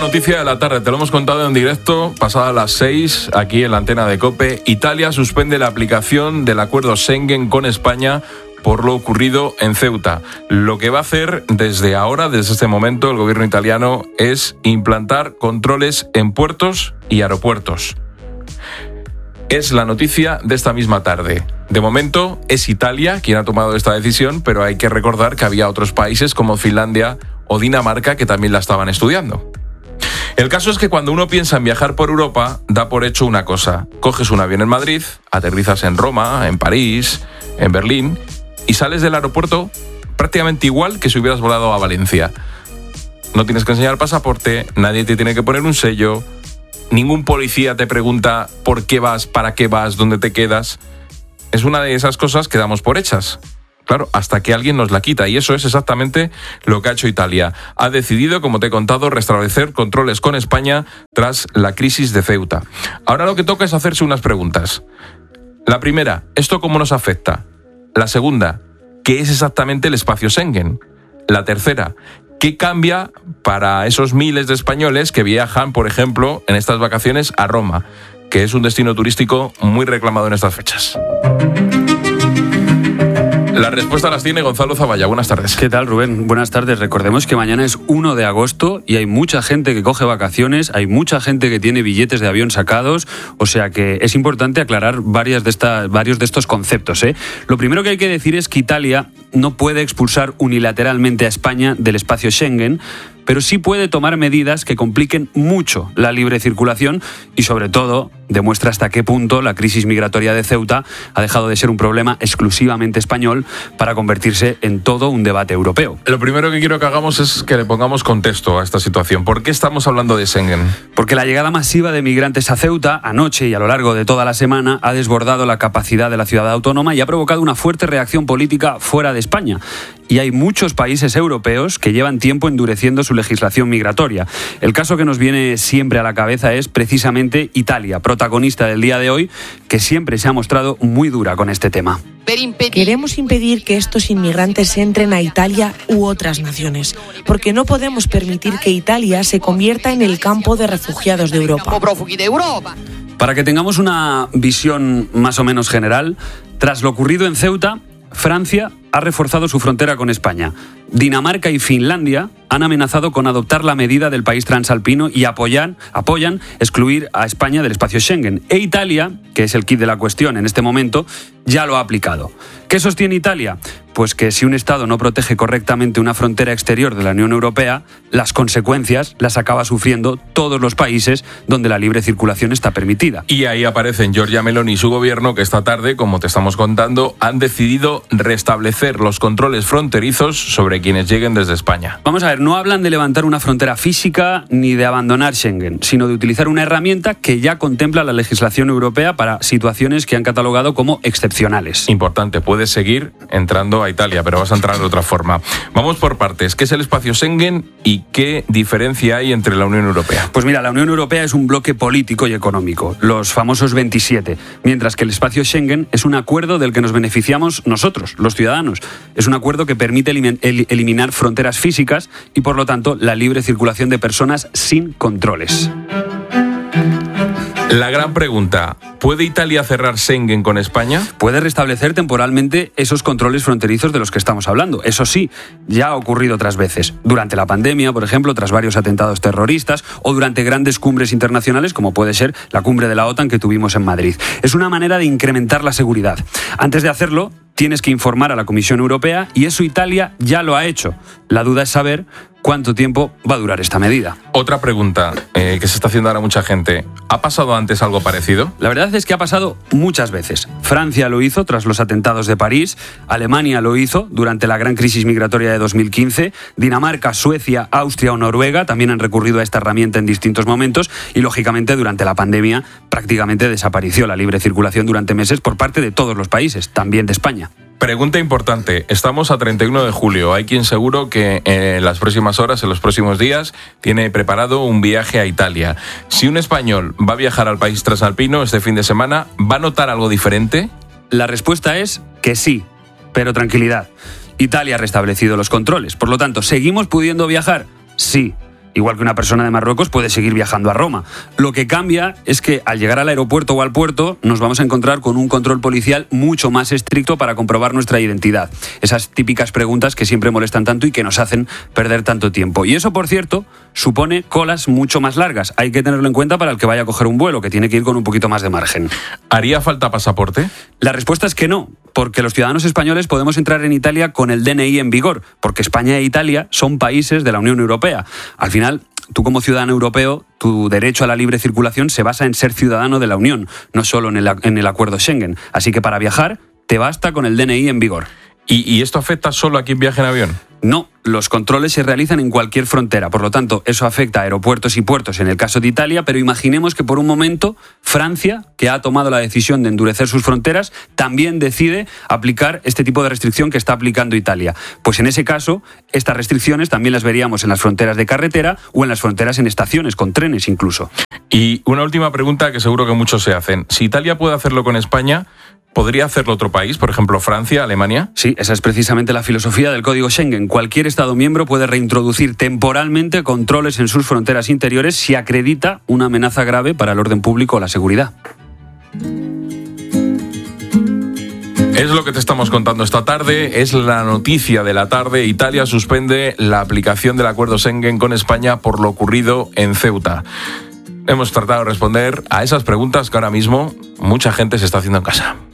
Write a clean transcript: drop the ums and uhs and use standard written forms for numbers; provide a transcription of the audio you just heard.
noticia de la tarde, te lo hemos contado en directo, pasadas las 6, aquí en la antena de COPE. Italia suspende la aplicación del acuerdo Schengen con España por lo ocurrido en Ceuta. Lo que va a hacer desde ahora, desde este momento, el gobierno italiano es implantar controles en puertos y aeropuertos. Es la noticia de esta misma tarde. De momento es Italia quien ha tomado esta decisión, pero hay que recordar que había otros países como Finlandia o Dinamarca que también la estaban estudiando. El caso es que cuando uno piensa en viajar por Europa, da por hecho una cosa. Coges un avión en Madrid, aterrizas en Roma, en París, en Berlín y sales del aeropuerto prácticamente igual que si hubieras volado a Valencia. No tienes que enseñar pasaporte, nadie te tiene que poner un sello, ningún policía te pregunta por qué vas, para qué vas, dónde te quedas. Es una de esas cosas que damos por hechas. Claro, hasta que alguien nos la quita, y eso es exactamente lo que ha hecho Italia. Ha decidido, como te he contado, restablecer controles con España tras la crisis de Ceuta. Ahora lo que toca es hacerse unas preguntas. La primera, ¿esto cómo nos afecta? La segunda, ¿qué es exactamente el espacio Schengen? La tercera, ¿qué cambia para esos miles de españoles que viajan, por ejemplo, en estas vacaciones a Roma, que es un destino turístico muy reclamado en estas fechas? La respuesta las tiene Gonzalo Zavalla. Buenas tardes. ¿Qué tal, Rubén? Buenas tardes. Recordemos que mañana es 1 de agosto y hay mucha gente que coge vacaciones, hay mucha gente que tiene billetes de avión sacados, o sea que es importante aclarar varios de estos conceptos, ¿eh? Lo primero que hay que decir es que Italia no puede expulsar unilateralmente a España del espacio Schengen, pero sí puede tomar medidas que compliquen mucho la libre circulación y, sobre todo, demuestra hasta qué punto la crisis migratoria de Ceuta ha dejado de ser un problema exclusivamente español para convertirse en todo un debate europeo. Lo primero que quiero que hagamos es que le pongamos contexto a esta situación. ¿Por qué estamos hablando de Schengen? Porque la llegada masiva de migrantes a Ceuta, anoche y a lo largo de toda la semana, ha desbordado la capacidad de la ciudad autónoma y ha provocado una fuerte reacción política fuera de España. Y hay muchos países europeos que llevan tiempo endureciendo su legislación migratoria. El caso que nos viene siempre a la cabeza es precisamente Italia, protagonista del día de hoy, que siempre se ha mostrado muy dura con este tema. Queremos impedir que estos inmigrantes entren a Italia u otras naciones, porque no podemos permitir que Italia se convierta en el campo de refugiados de Europa. Para que tengamos una visión más o menos general, tras lo ocurrido en Ceuta, Francia ha reforzado su frontera con España. Dinamarca y Finlandia han amenazado con adoptar la medida del país transalpino y apoyan excluir a España del espacio Schengen. E Italia, que es el quid de la cuestión en este momento, ya lo ha aplicado. ¿Qué sostiene Italia? Pues que si un Estado no protege correctamente una frontera exterior de la Unión Europea, las consecuencias las acaba sufriendo todos los países donde la libre circulación está permitida. Y ahí aparecen Giorgia Meloni y su gobierno, que esta tarde, como te estamos contando, han decidido restablecer los controles fronterizos sobre quienes lleguen desde España. Vamos a ver, no hablan de levantar una frontera física ni de abandonar Schengen, sino de utilizar una herramienta que ya contempla la legislación europea para situaciones que han catalogado como excepcionales. Importante, puedes seguir entrando a Italia, pero vas a entrar de otra forma. Vamos por partes. ¿Qué es el espacio Schengen y qué diferencia hay entre la Unión Europea? Pues mira, la Unión Europea es un bloque político y económico, los famosos 27, mientras que el espacio Schengen es un acuerdo del que nos beneficiamos nosotros, los ciudadanos. Es un acuerdo que permite eliminar fronteras físicas y, por lo tanto, la libre circulación de personas sin controles. La gran pregunta, ¿puede Italia cerrar Schengen con España? Puede restablecer temporalmente esos controles fronterizos de los que estamos hablando. Eso sí, ya ha ocurrido otras veces. Durante la pandemia, por ejemplo, tras varios atentados terroristas o durante grandes cumbres internacionales, como puede ser la cumbre de la OTAN que tuvimos en Madrid. Es una manera de incrementar la seguridad. Antes de hacerlo, tienes que informar a la Comisión Europea y eso Italia ya lo ha hecho. La duda es saber cuánto tiempo va a durar esta medida. Otra pregunta que se está haciendo ahora mucha gente. ¿Ha pasado antes algo parecido? La verdad es que ha pasado muchas veces. Francia lo hizo tras los atentados de París, Alemania lo hizo durante la gran crisis migratoria de 2015, Dinamarca, Suecia, Austria o Noruega también han recurrido a esta herramienta en distintos momentos y, lógicamente, durante la pandemia prácticamente desapareció la libre circulación durante meses por parte de todos los países, también de España. Pregunta importante. Estamos a 31 de julio. Hay quien seguro que en las próximas horas, en los próximos días, tiene preparado un viaje a Italia. Si un español va a viajar al país transalpino este fin de semana, ¿va a notar algo diferente? La respuesta es que sí, pero tranquilidad. Italia ha restablecido los controles. Por lo tanto, ¿seguimos pudiendo viajar? Sí. igual que una persona de Marruecos puede seguir viajando a Roma. Lo que cambia es que al llegar al aeropuerto o al puerto nos vamos a encontrar con un control policial mucho más estricto para comprobar nuestra identidad. Esas típicas preguntas que siempre molestan tanto y que nos hacen perder tanto tiempo. Y eso, por cierto, supone colas mucho más largas. Hay que tenerlo en cuenta para el que vaya a coger un vuelo, que tiene que ir con un poquito más de margen. ¿Haría falta pasaporte? La respuesta es que no, porque los ciudadanos españoles podemos entrar en Italia con el DNI en vigor, porque España e Italia son países de la Unión Europea. Al final, tú como ciudadano europeo, tu derecho a la libre circulación se basa en ser ciudadano de la Unión, no solo en el acuerdo Schengen. Así que para viajar, te basta con el DNI en vigor. ¿Y esto afecta solo a quien viaje en avión? No, los controles se realizan en cualquier frontera, por lo tanto, eso afecta a aeropuertos y puertos en el caso de Italia, pero imaginemos que por un momento Francia, que ha tomado la decisión de endurecer sus fronteras, también decide aplicar este tipo de restricción que está aplicando Italia. Pues en ese caso, estas restricciones también las veríamos en las fronteras de carretera o en las fronteras en estaciones, con trenes incluso. Y una última pregunta que seguro que muchos se hacen. Si Italia puede hacerlo con España, ¿podría hacerlo otro país? Por ejemplo, Francia, Alemania. Sí, esa es precisamente la filosofía del Código Schengen. Cualquier Estado miembro puede reintroducir temporalmente controles en sus fronteras interiores si acredita una amenaza grave para el orden público o la seguridad. Es lo que te estamos contando esta tarde, es la noticia de la tarde. Italia suspende la aplicación del acuerdo Schengen con España por lo ocurrido en Ceuta. Hemos tratado de responder a esas preguntas que ahora mismo mucha gente se está haciendo en casa.